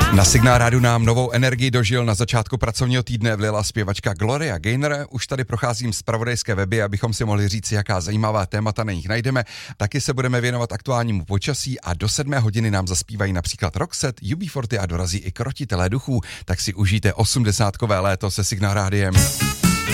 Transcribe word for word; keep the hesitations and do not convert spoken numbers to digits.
Na Signál rádiu nám novou energii dožil na začátku pracovního týdne vlila zpěvačka Gloria Gaynor. Už tady procházím zpravodajské weby, abychom si mohli říct, jaká zajímavá témata na nich najdeme. Taky se budeme věnovat aktuálnímu počasí a do sedmé hodiny nám zaspívají například Roxette, U B forty a dorazí i Krotitelé duchů. Tak si užijte osmdesátkové léto se Signál rádiem.